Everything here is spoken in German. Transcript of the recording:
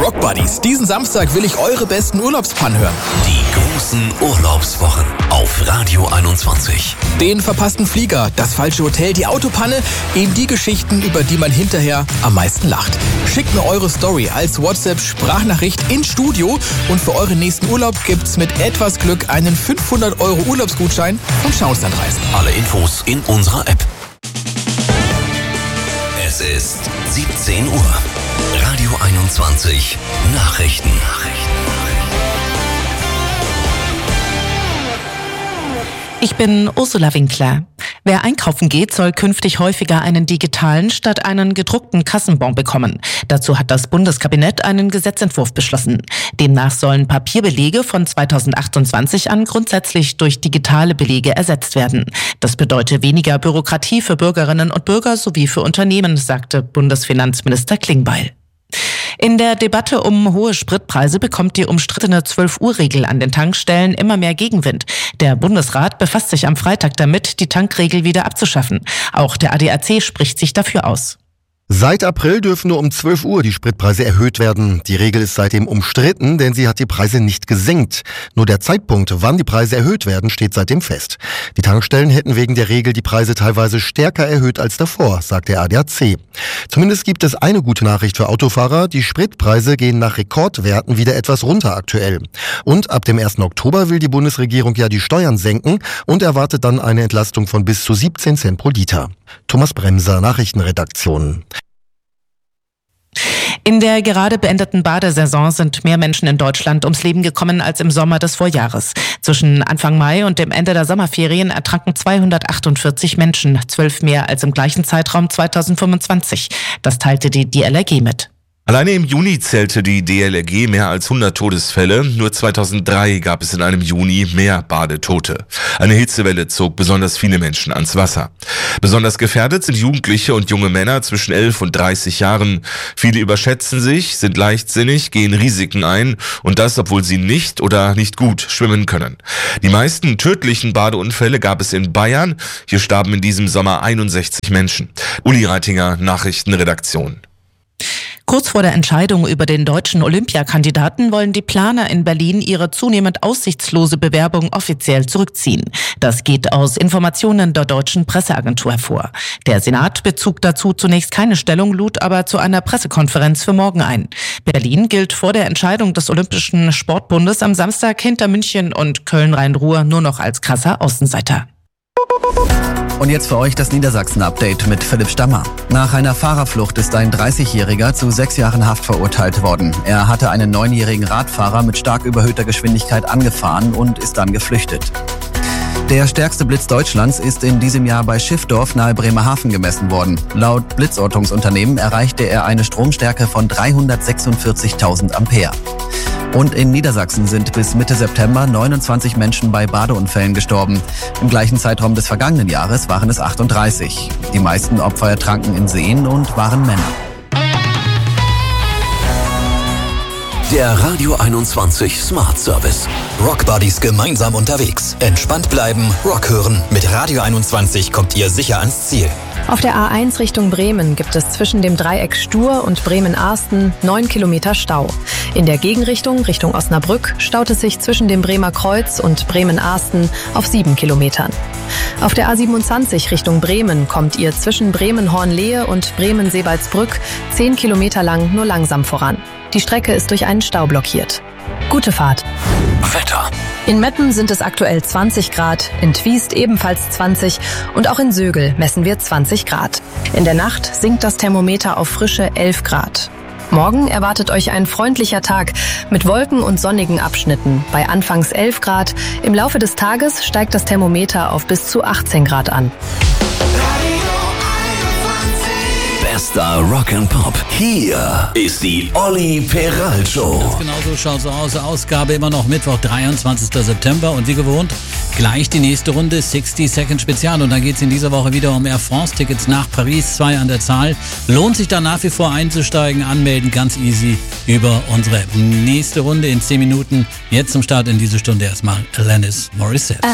Rock Buddies, diesen Samstag will ich eure besten Urlaubspannen hören. Die großen Urlaubswochen auf Radio 21. Den verpassten Flieger, das falsche Hotel, die Autopanne, eben die Geschichten, über die man hinterher am meisten lacht. Schickt mir eure Story als WhatsApp-Sprachnachricht ins Studio und für euren nächsten Urlaub gibt's mit etwas Glück einen 500 € Urlaubsgutschein von Schauenslandreisen. Alle Infos in unserer App. Es ist 17 Uhr. Radio 21 Nachrichten. Ich bin Ursula Winkler. Wer einkaufen geht, soll künftig häufiger einen digitalen statt einen gedruckten Kassenbon bekommen. Dazu hat das Bundeskabinett einen Gesetzentwurf beschlossen. Demnach sollen Papierbelege von 2028 an grundsätzlich durch digitale Belege ersetzt werden. Das bedeutet weniger Bürokratie für Bürgerinnen und Bürger sowie für Unternehmen, sagte Bundesfinanzminister Klingbeil. In der Debatte um hohe Spritpreise bekommt die umstrittene 12-Uhr-Regel an den Tankstellen immer mehr Gegenwind. Der Bundesrat befasst sich am Freitag damit, die Tankregel wieder abzuschaffen. Auch der ADAC spricht sich dafür aus. Seit April dürfen nur um 12 Uhr die Spritpreise erhöht werden. Die Regel ist seitdem umstritten, denn sie hat die Preise nicht gesenkt. Nur der Zeitpunkt, wann die Preise erhöht werden, steht seitdem fest. Die Tankstellen hätten wegen der Regel die Preise teilweise stärker erhöht als davor, sagt der ADAC. Zumindest gibt es eine gute Nachricht für Autofahrer. Die Spritpreise gehen nach Rekordwerten wieder etwas runter aktuell. Und ab dem 1. Oktober will die Bundesregierung ja die Steuern senken und erwartet dann eine Entlastung von bis zu 17 Cent pro Liter. Thomas Bremser, Nachrichtenredaktion. In der gerade beendeten Badesaison sind mehr Menschen in Deutschland ums Leben gekommen als im Sommer des Vorjahres. Zwischen Anfang Mai und dem Ende der Sommerferien ertranken 248 Menschen, 12 mehr als im gleichen Zeitraum 2025. Das teilte die DLRG mit. Alleine im Juni zählte die DLRG mehr als 100 Todesfälle. Nur 2003 gab es in einem Juni mehr Badetote. Eine Hitzewelle zog besonders viele Menschen ans Wasser. Besonders gefährdet sind Jugendliche und junge Männer zwischen 11 und 30 Jahren. Viele überschätzen sich, sind leichtsinnig, gehen Risiken ein und das, obwohl sie nicht oder nicht gut schwimmen können. Die meisten tödlichen Badeunfälle gab es in Bayern. Hier starben in diesem Sommer 61 Menschen. Uli Reitinger, Nachrichtenredaktion. Kurz vor der Entscheidung über den deutschen Olympiakandidaten wollen die Planer in Berlin ihre zunehmend aussichtslose Bewerbung offiziell zurückziehen. Das geht aus Informationen der deutschen Presseagentur hervor. Der Senat bezog dazu zunächst keine Stellung, lud aber zu einer Pressekonferenz für morgen ein. Berlin gilt vor der Entscheidung des Olympischen Sportbundes am Samstag hinter München und Köln-Rhein-Ruhr nur noch als krasser Außenseiter. Und jetzt für euch das Niedersachsen-Update mit Philipp Stammer. Nach einer Fahrerflucht ist ein 30-Jähriger zu 6 Jahren Haft verurteilt worden. Er hatte einen 9-jährigen Radfahrer mit stark überhöhter Geschwindigkeit angefahren und ist dann geflüchtet. Der stärkste Blitz Deutschlands ist in diesem Jahr bei Schiffdorf nahe Bremerhaven gemessen worden. Laut Blitzortungsunternehmen erreichte er eine Stromstärke von 346.000 Ampere. Und in Niedersachsen sind bis Mitte September 29 Menschen bei Badeunfällen gestorben. Im gleichen Zeitraum des vergangenen Jahres waren es 38. Die meisten Opfer ertranken in Seen und waren Männer. Der Radio 21 Smart Service. Rock Buddies gemeinsam unterwegs. Entspannt bleiben, Rock hören. Mit Radio 21 kommt ihr sicher ans Ziel. Auf der A1 Richtung Bremen gibt es zwischen dem Dreieck Stur und Bremen-Arsten 9 Kilometer Stau. In der Gegenrichtung, Richtung Osnabrück, staut es sich zwischen dem Bremer Kreuz und Bremen-Arsten auf 7 Kilometern. Auf der A27 Richtung Bremen kommt ihr zwischen Bremen-Hornlehe und Bremen-Sebalsbrück 10 Kilometer lang nur langsam voran. Die Strecke ist durch einen Stau blockiert. Gute Fahrt. Wetter. In Meppen sind es aktuell 20 Grad, in Twiest ebenfalls 20 und auch in Sögel messen wir 20 Grad. In der Nacht sinkt das Thermometer auf frische 11 Grad. Morgen erwartet euch ein freundlicher Tag mit Wolken und sonnigen Abschnitten bei anfangs 11 Grad. Im Laufe des Tages steigt das Thermometer auf bis zu 18 Grad an. Bester Rock'n'Pop. Hier ist die Olli Peral Show. Ganz genau so schaut es aus. Ausgabe immer noch Mittwoch, 23. September. Und wie gewohnt, gleich die nächste Runde 60 Second Spezial. Und dann geht es in dieser Woche wieder um Air France-Tickets nach Paris, 2 an der Zahl. Lohnt sich da nach wie vor einzusteigen, anmelden, ganz easy über unsere App. Nächste Runde in 10 Minuten. Jetzt zum Start in diese Stunde erstmal Alanis Morissette.